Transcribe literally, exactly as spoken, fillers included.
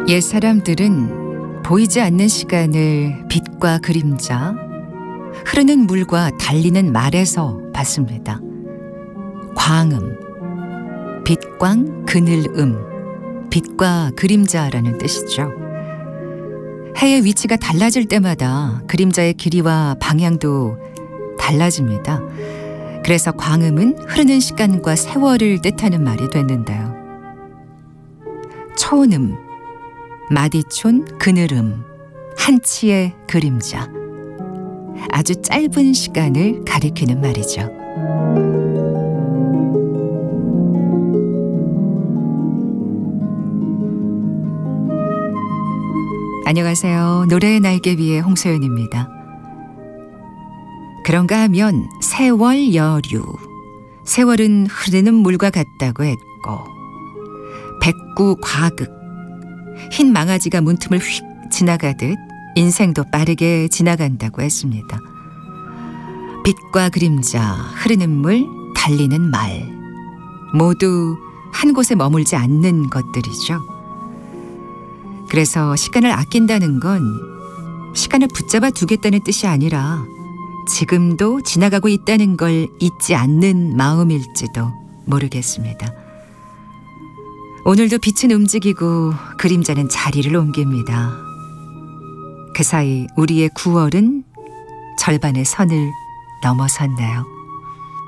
옛 사람들은 보이지 않는 시간을 빛과 그림자, 흐르는 물과 달리는 말에서 봤습니다. 광음, 빛광, 그늘음, 빛과 그림자라는 뜻이죠. 해의 위치가 달라질 때마다 그림자의 길이와 방향도 달라집니다. 그래서 광음은 흐르는 시간과 세월을 뜻하는 말이 됐는데요. 초음, 마디촌, 그늘음, 한치의 그림자. 아주 짧은 시간을 가리키는 말이죠. 안녕하세요. 노래의 날개 위의 홍소연입니다. 그런가 하면 세월 여류, 세월은 흐르는 물과 같다고 했고, 백구 과극, 흰 망아지가 문틈을 휙 지나가듯 인생도 빠르게 지나간다고 했습니다. 빛과 그림자, 흐르는 물, 달리는 말, 모두 한 곳에 머물지 않는 것들이죠. 그래서 시간을 아낀다는 건 시간을 붙잡아 두겠다는 뜻이 아니라 지금도 지나가고 있다는 걸 잊지 않는 마음일지도 모르겠습니다. 오늘도 빛은 움직이고 그림자는 자리를 옮깁니다. 그 사이 우리의 구월은 절반의 선을 넘어섰네요.